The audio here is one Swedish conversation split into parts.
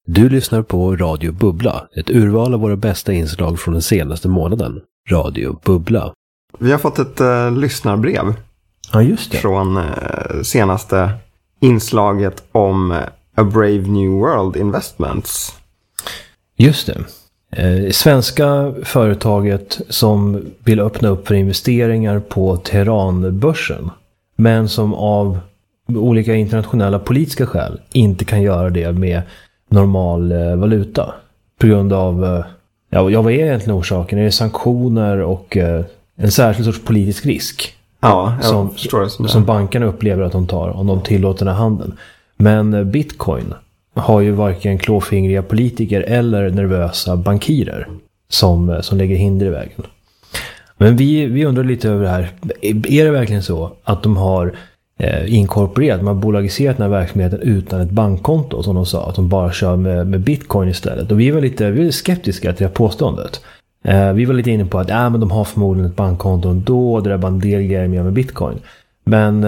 Du lyssnar på Radio Bubbla, ett urval av våra bästa inslag från den senaste månaden. Radio Bubbla. Vi har fått ett lyssnarbrev. Ja, just det. Från senaste inslaget om A Brave New World Investments. Just det. Svenska företaget som vill öppna upp för investeringar på Teheranbörsen, men som av olika internationella politiska skäl inte kan göra det med normal valuta. På grund av, vad är egentligen orsaken? Är det sanktioner och en särskild sorts politisk risk? Ja, jag förstår det som bankerna upplever att de tar om de tillåter den här handeln. Men Bitcoin har ju varken klåfingriga politiker eller nervösa bankirer som lägger hinder i vägen. Men vi undrar lite över det här. Är det verkligen så att de har inkorporerat, de har bolagiserat den här verksamheten utan ett bankkonto, som de sa, att de bara kör med Bitcoin istället? Och vi är skeptiska till det här påståendet. Vi var lite inne på att men de har förmodligen ett bankkonto ändå, det är bara en del grejer med Bitcoin. Men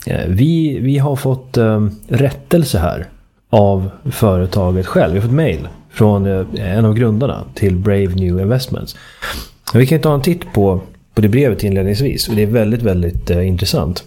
vi har fått rättelse här av företaget själv. Vi har fått mejl från en av grundarna till Brave New Investments. Vi kan ta en titt på det brevet inledningsvis, och det är väldigt, väldigt intressant.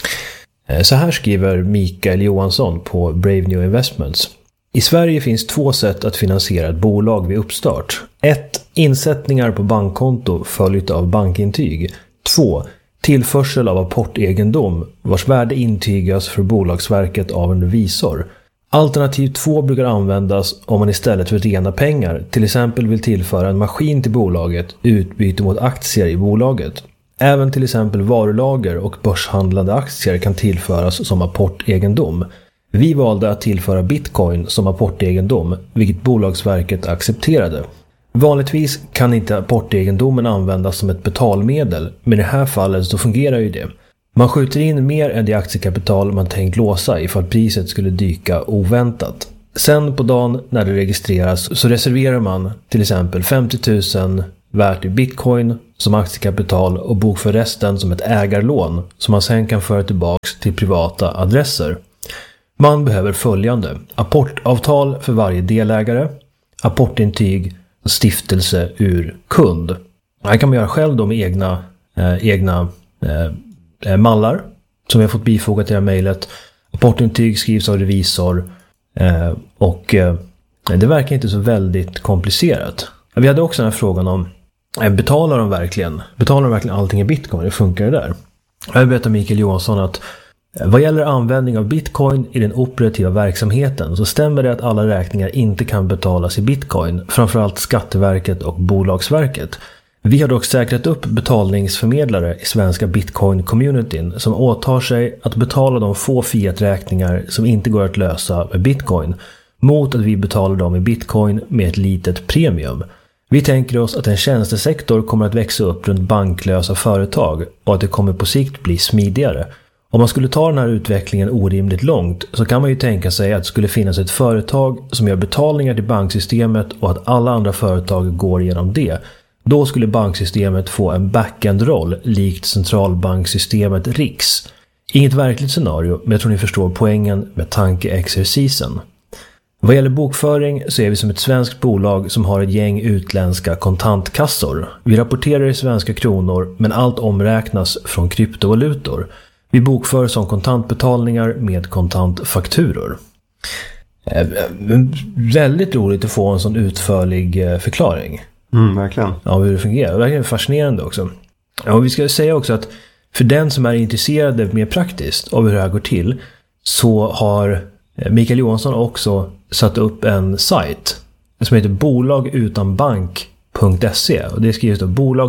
Så här skriver Mikael Johansson på Brave New Investments. I Sverige finns 2 sätt att finansiera ett bolag vid uppstart. 1. Insättningar på bankkonto följt av bankintyg. 2. Tillförsel av apportegendom vars värde intygas för Bolagsverket av en revisor. Alternativ 2 brukar användas om man istället för rena pengar till exempel vill tillföra en maskin till bolaget utbyte mot aktier i bolaget. Även till exempel varulager och börshandlade aktier kan tillföras som apportegendom. Vi valde att tillföra Bitcoin som apportegendom, vilket Bolagsverket accepterade. Vanligtvis kan inte apportegendomen användas som ett betalmedel, men i det här fallet så fungerar ju det. Man skjuter in mer än det aktiekapital man tänkt låsa ifall priset skulle dyka oväntat. Sen på dagen när det registreras så reserverar man till exempel 50 000 värt i Bitcoin som aktiekapital och bokför resten som ett ägarlån som man sen kan föra tillbaks till privata adresser. Man behöver följande: apportavtal för varje delägare, apportintyg och stiftelse ur kund. Det här kan man göra själv då med egna mallar som vi har fått bifogat till det här mejlet. Apportintyg skrivs av revisor och det verkar inte så väldigt komplicerat. Vi hade också den här frågan om betalar de verkligen allting i Bitcoin? Hur funkar det där? Jag berättar Mikael Johansson att vad gäller användning av Bitcoin i den operativa verksamheten så stämmer det att alla räkningar inte kan betalas i Bitcoin, framförallt Skatteverket och Bolagsverket. Vi har dock säkrat upp betalningsförmedlare i svenska Bitcoin-communityn som åtar sig att betala de få fiat-räkningar som inte går att lösa med Bitcoin mot att vi betalar dem i Bitcoin med ett litet premium. Vi tänker oss att en tjänstesektor kommer att växa upp runt banklösa företag och att det kommer på sikt bli smidigare. Om man skulle ta den här utvecklingen orimligt långt så kan man ju tänka sig att det skulle finnas ett företag som gör betalningar till banksystemet och att alla andra företag går genom det. Då skulle banksystemet få en backend-roll likt centralbanksystemet RIX. Inget verkligt scenario, men jag tror ni förstår poängen med tankeexercisen. Vad gäller bokföring så är vi som ett svenskt bolag som har ett gäng utländska kontantkassor. Vi rapporterar i svenska kronor men allt omräknas från kryptovalutor. Vi bokför som kontantbetalningar med kontantfakturor. Väldigt roligt att få en sån utförlig förklaring. Verkligen. Ja, hur det fungerar. Verkligen fascinerande också. Ja, och vi ska säga också att för den som är intresserad mer praktiskt av hur det här går till så har Mikael Johansson också satt upp en sajt som heter bolagutanbank.se och det skrivs då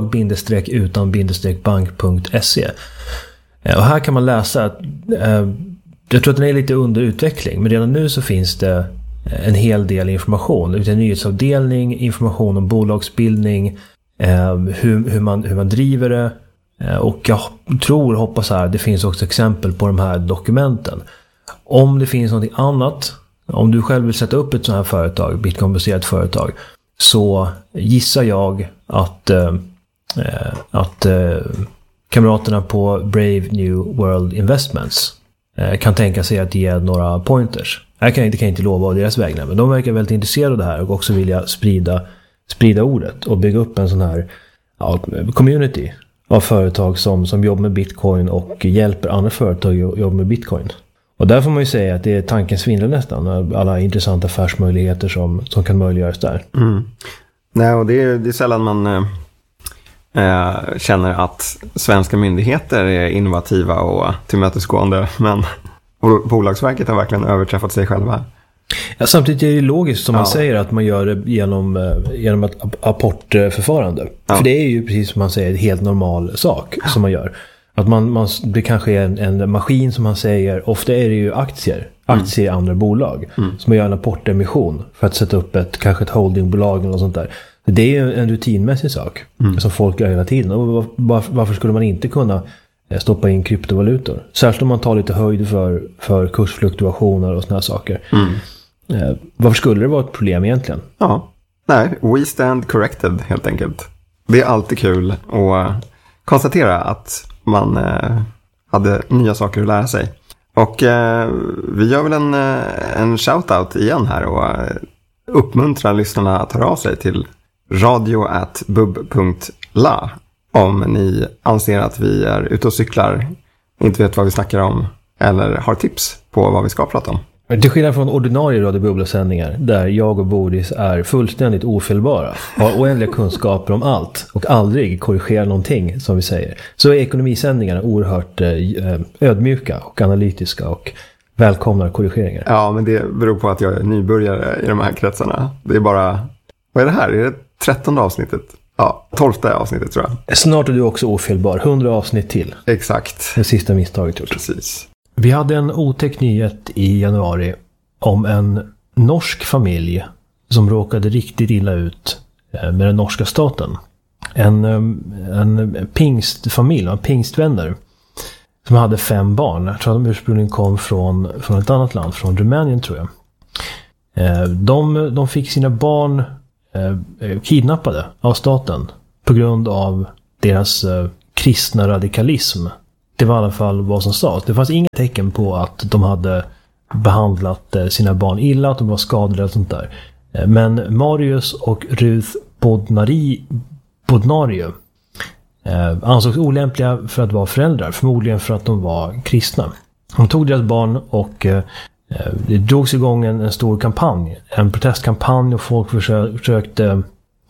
bolag-utan-bank.se. Och här kan man läsa att jag tror att den är lite under utveckling, men redan nu så finns det en hel del information. Det är en nyhetsavdelning, information om bolagsbildning, hur man driver det. Och jag hoppas här, det finns också exempel på de här dokumenten. Om det finns något annat, om du själv vill sätta upp ett sådant här företag, Bitcoin-baserat företag, så gissar jag att kamraterna på Brave New World Investments kan tänka sig att ge några pointers. Det kan jag inte lova av deras vägnar, men de verkar väldigt intresserade av det här och också vilja sprida ordet och bygga upp en sån här community av företag som jobbar med Bitcoin och hjälper andra företag att jobba med Bitcoin. Och där får man ju säga att det är tankens svindlar nästan, alla intressanta affärsmöjligheter som kan möjliggöras där. Nej, och det är sällan man känner att svenska myndigheter är innovativa och tillmötesgående, men Bolagsverket har verkligen överträffat sig själva. Ja, samtidigt är det logiskt som man säger att man gör det genom ett apportförfarande. För det är ju precis som man säger en helt normal sak som man gör. Att det kanske är en maskin som man säger, ofta är det ju aktier i andra bolag som man gör en apportemission för att sätta upp kanske ett holdingbolag eller något sånt där. Det är ju en rutinmässig sak som folk gör hela tiden. Och varför skulle man inte kunna stoppa in kryptovalutor? Särskilt om man tar lite höjd för kursfluktuationer och såna här saker. Varför skulle det vara ett problem egentligen? Ja, nej, we stand corrected helt enkelt. Det är alltid kul att konstatera att man hade nya saker att lära sig. Och vi gör väl en shoutout igen här och uppmuntrar lyssnarna att höra av sig till radio@bub.la om ni anser att vi är ute och cyklar, inte vet vad vi snackar om eller har tips på vad vi ska prata om. Till skillnad från ordinarie Radio Bubbla-sändningar där jag och Bodis är fullständigt ofelbara, har oändliga kunskaper om allt och aldrig korrigerar någonting som vi säger, så är ekonomisändningarna oerhört ödmjuka och analytiska och välkomnar korrigeringar. Ja, men det beror på att jag är nybörjare i de här kretsarna. Det är bara, vad är det här? Är det 13:e avsnittet? Ja, 12:e avsnittet tror jag. Snart är du också ofelbar. 100 avsnitt till. Exakt. Det sista misstaget gjort. Precis. Vi hade en otäck nyhet i januari om en norsk familj som råkade riktigt illa ut med den norska staten. En pingstfamilj, pingstvänner som hade 5 barn. Jag tror att de ursprungligen kom från ett annat land, från Rumänien tror jag. De fick sina barn kidnappade av staten på grund av deras kristna radikalism. Det var i alla fall vad som sades. Det fanns inga tecken på att de hade behandlat sina barn illa, att de var skadade och sånt där. Men Marius och Ruth Bodnariu ansågs olämpliga för att vara föräldrar, förmodligen för att de var kristna. De tog deras barn och det drogs igång en stor kampanj, en protestkampanj, och folk försökte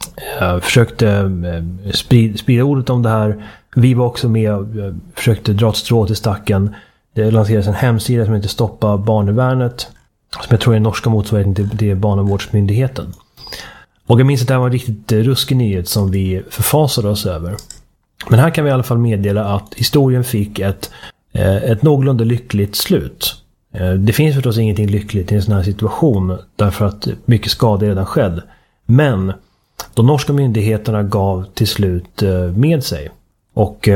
sprida ordet om det här. Vi var också med och försökte dra ett strå till stacken. Det lanserades en hemsida som heter Stoppa Barnevärnet, som jag tror är den norska motsvarigheten till Barnavårdsmyndigheten. Och jag minns att det här var en riktigt ruskig nyhet som vi förfasade oss över. Men här kan vi i alla fall meddela att historien fick ett någorlunda lyckligt slut. Det finns förstås ingenting lyckligt i en sån här situation, därför att mycket skada redan skedd. Men de norska myndigheterna gav till slut med sig. Och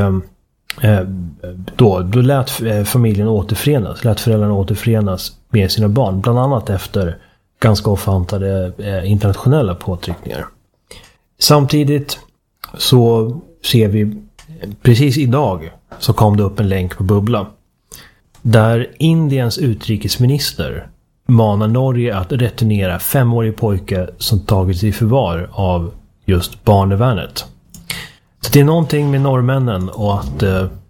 då lät familjen återförenas, lät föräldrarna återförenas med sina barn. Bland annat efter ganska ofantade internationella påtryckningar. Samtidigt så ser vi, precis idag så kom det upp en länk på Bubbla, där Indiens utrikesminister manar Norge att returnera 5-årig pojke som tagits i förvar av just Barnevärnet. Så det är någonting med norrmännen och att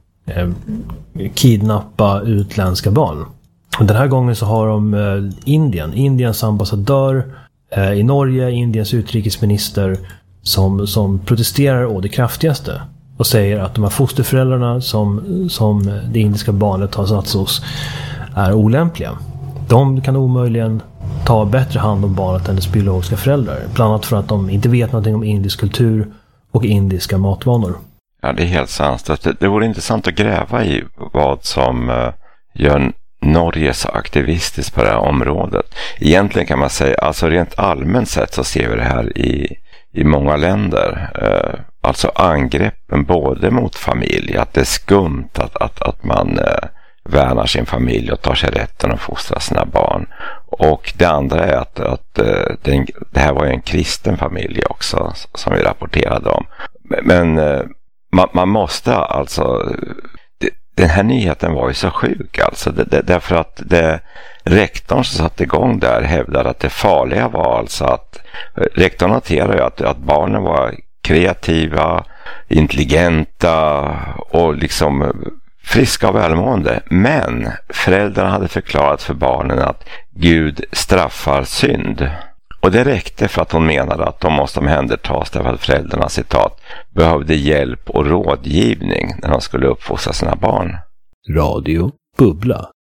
kidnappa utländska barn. Och den här gången så har de Indiens ambassadör i Norge, Indiens utrikesminister som protesterar å det kraftigaste och säger att de här fosterföräldrarna som det indiska barnet har satts hos är olämpliga. De kan omöjligen ta bättre hand om barnet än dess biologiska föräldrar. Bland annat för att de inte vet någonting om indisk kultur och indiska matvanor. Ja, det är helt sant. Det vore intressant att gräva i vad som gör Norge så aktivistiskt på det här området. Egentligen kan man säga, alltså rent allmänt sett så ser vi det här i många länder. Alltså angreppen både mot familj, att det är skumt att man värnar sin familj och tar sig rätten att fostra sina barn. Och det andra är att det här var en kristen familj också som vi rapporterade om. Men man måste alltså, den här nyheten var ju så sjuk alltså. Därför att rektorn som satt igång där hävdade att det farliga var alltså att rektorn noterade ju att barnen var kreativa, intelligenta och liksom friska och välmående. Men föräldrarna hade förklarat för barnen att Gud straffar synd. Och det räckte för att hon menade att de måste omhändertas därför att föräldrarna, citat, behövde hjälp och rådgivning när de skulle uppfostra sina barn. Radio Bubbla.